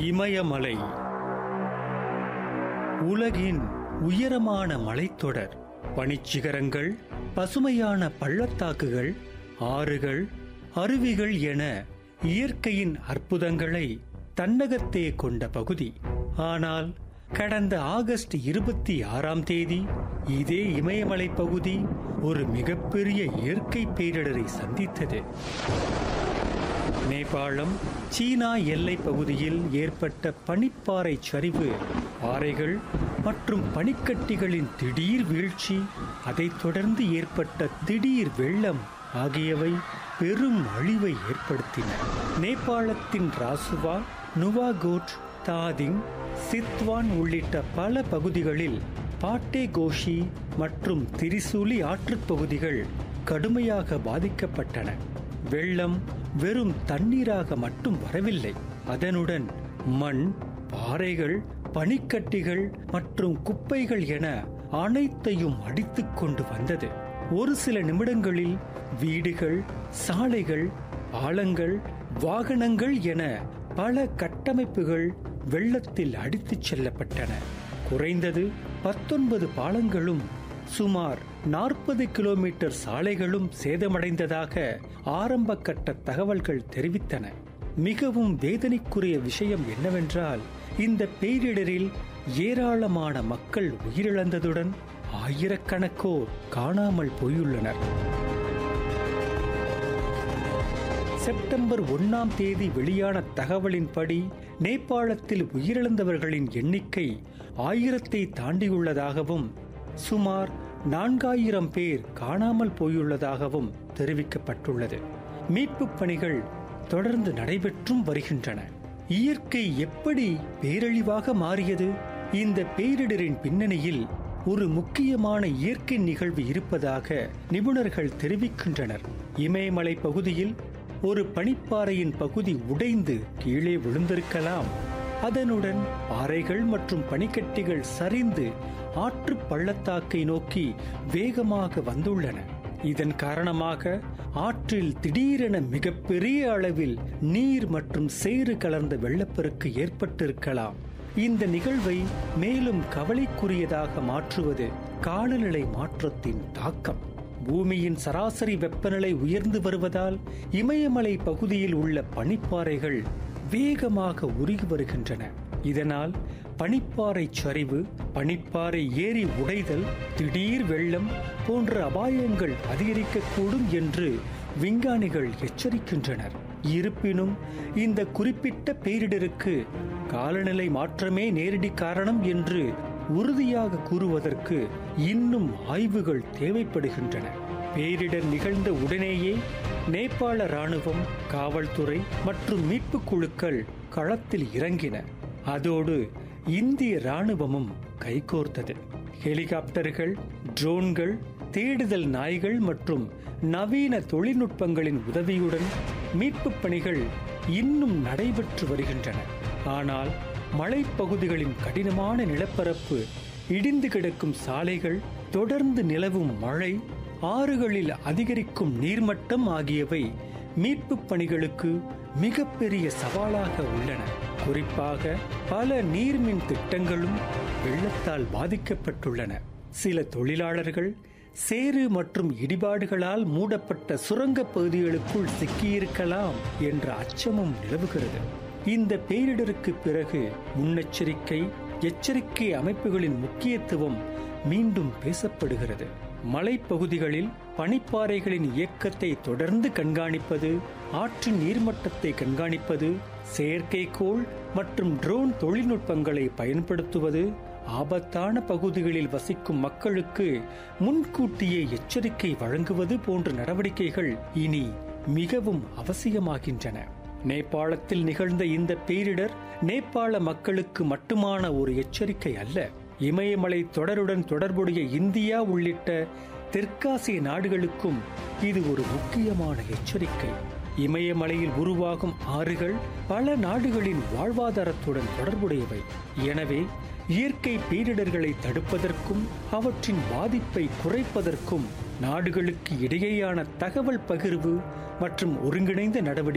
இமயமலை உலகின் உயரமான மலைத்தொடர். பனிச்சிகரங்கள், பசுமையான பள்ளத்தாக்குகள், ஆறுகள், அருவிகள் என இயற்கையின் அற்புதங்களை தன்னகத்தே கொண்ட பகுதி. ஆனால் கடந்த ஆகஸ்ட் 26 இதே இமயமலை பகுதி ஒரு மிகப்பெரிய இயற்கை பேரிடரை சந்தித்தது. நேபாளம் சீனா எல்லை பகுதியில் ஏற்பட்ட பனிப்பாறை சரிவு, பாறைகள் மற்றும் பனிக்கட்டிகளின் திடீர் வீழ்ச்சி, அதைத் தொடர்ந்து ஏற்பட்ட திடீர் வெள்ளம் ஆகியவை பெரும் அழிவை ஏற்படுத்தின. நேபாளத்தின் ராசுவா, நுவாகோட், தாதிங், சித்வான் உள்ளிட்ட பல பகுதிகளில் பாட்டேகோஷி மற்றும் திரிசூலி ஆற்றுப் பகுதிகள் கடுமையாக பாதிக்கப்பட்டன. வெள்ளம் வெறும் தண்ணீராக மட்டும் வரவில்லை, அதனுடன் மண், பாறைகள், பனிக்கட்டிகள் மற்றும் குப்பைகள் என அனைத்தையும் அடித்துக் கொண்டு வந்தது. ஒரு சில நிமிடங்களில் வீடுகள், சாலைகள், பாலங்கள், வாகனங்கள் என பல கட்டமைப்புகள் வெள்ளத்தில் அடித்துச் செல்லப்பட்டன. குறைந்தது 19 பாலங்களும் சுமார் 40 கிலோமீட்டர் சாலைகளும் சேதமடைந்ததாக ஆரம்ப கட்ட தகவல்கள் தெரிவித்தன. மிகவும் வேதனைக்குரிய விஷயம் என்னவென்றால், இந்த பேரிடரில் ஏராளமான மக்கள் உயிரிழந்ததுடன் ஆயிரக்கணக்கோர் காணாமல் போயுள்ளனர். செப்டம்பர் 1 வெளியான தகவலின்படி நேபாளத்தில் உயிரிழந்தவர்களின் எண்ணிக்கை 1000 தாண்டியுள்ளதாகவும் சுமார் 4000 பேர் காணாமல் போயுள்ளதாகவும் தெரிவிக்கப்பட்டுள்ளது. மீட்புப் பணிகள் தொடர்ந்து நடைபெற்றும் வருகின்றன. இயற்கை எப்படி பேரழிவாக மாறியது? இந்த பேரிடரின் பின்னணியில் ஒரு முக்கியமான இயற்கை நிகழ்வு இருப்பதாக நிபுணர்கள் தெரிவிக்கின்றனர். இமயமலை பகுதியில் ஒரு பனிப்பாறையின் பகுதி உடைந்து கீழே விழுந்திருக்கலாம். அதனுடன் பாறைகள் மற்றும் பனிக்கட்டிகள் சரிந்து ஆற்று பள்ளத்தாக்கை நோக்கி வேகமாக வந்துள்ளன. இதன் காரணமாக ஆற்றில் திடீரென மிகப்பெரிய அளவில் நீர் மற்றும் சேறு கலந்த வெள்ளப்பெருக்கு ஏற்பட்டிருக்கலாம். இந்த நிகழ்வை மேலும் கவலைக்குரியதாக மாற்றுவது காலநிலை மாற்றத்தின் தாக்கம். பூமியின் சராசரி வெப்பநிலை உயர்ந்து வருவதால் இமயமலை பகுதியில் உள்ள பனிப்பாறைகள் வேகமாக உருகி வருகின்றன. இதனால் பனிப்பாறை சரிவு, பனிப்பாறை ஏரி உடைதல், திடீர் வெள்ளம் போன்ற அபாயங்கள் அதிகரிக்கக்கூடும் என்று விஞ்ஞானிகள் எச்சரிக்கின்றனர். இருப்பினும் இந்த குறிப்பிட்ட பேரிடருக்கு காலநிலை மாற்றமே நேரடி காரணம் என்று உறுதியாக கூறுவதற்கு இன்னும் ஆய்வுகள் தேவைப்படுகின்றன. பேரிடர் நிகழ்ந்த உடனேயே நேபாள ராணுவம், காவல்துறை மற்றும் மீட்புக் குழுக்கள் களத்தில் இறங்கின. அதோடு இந்திய ராணுவமும் கைகோர்த்தது. ஹெலிகாப்டர்கள், ட்ரோன்கள், தேடுதல் நாய்கள் மற்றும் நவீன தொழில்நுட்பங்களின் உதவியுடன் மீட்புப் பணிகள் இன்னும் நடைபெற்று வருகின்றன. ஆனால் மலைப்பகுதிகளின் கடினமான நிலப்பரப்பு, இடிந்து கிடக்கும் சாலைகள், தொடர்ந்து நிலவும் மழை, ஆறுகளில் அதிகரிக்கும் நீர்மட்டம் ஆகியவை மீட்புப் பணிகளுக்கு மிகப்பெரிய சவாலாக உள்ளன. குறிப்பாக பல நீர்மின் திட்டங்களும் வெள்ளத்தால் பாதிக்கப்பட்டுள்ளன. சில தொழிலாளர்கள் சேறு மற்றும் இடிபாடுகளால் மூடப்பட்ட சுரங்க பகுதிகளுக்குள் சிக்கியிருக்கலாம் என்ற அச்சமும் நிலவுகிறது. இந்த பேரிடருக்கு பிறகு முன்னெச்சரிக்கை, எச்சரிக்கை அமைப்புகளின் முக்கியத்துவம் மீண்டும் பேசப்படுகிறது. மலைப்பகுதிகளில் பனிப்பாறைகளின் இயக்கத்தை தொடர்ந்து கண்காணிப்பது, ஆற்றின் நீர்மட்டத்தை கண்காணிப்பது, செயற்கைக்கோள் மற்றும் ட்ரோன் தொழில்நுட்பங்களை பயன்படுத்துவது, ஆபத்தான பகுதிகளில் வசிக்கும் மக்களுக்கு முன்கூட்டியே எச்சரிக்கை வழங்குவது போன்ற நடவடிக்கைகள் இனி மிகவும் அவசியமாகின்றன. நேபாளத்தில் நிகழ்ந்த இந்த பேரிடர் நேபாள மக்களுக்கு மட்டுமான ஒரு எச்சரிக்கை அல்ல. இமயமலை தொடருடன் தொடர்புடைய இந்தியா உள்ளிட்ட தெற்காசிய நாடுகளுக்கும் இது ஒரு முக்கியமான எச்சரிக்கை. இமயமலையில் உருவாகும் ஆறுகள் பல நாடுகளின் வாழ்வாதாரத்துடன் தொடர்புடையவை. எனவே இயற்கை பேரிடர்களை தடுப்பதற்கும் அவற்றின் பாதிப்பை குறைப்பதற்கும் நாடுகளுக்கு இடையேயான தகவல் பகிர்வு மற்றும் ஒருங்கிணைந்த நடவடிக்கை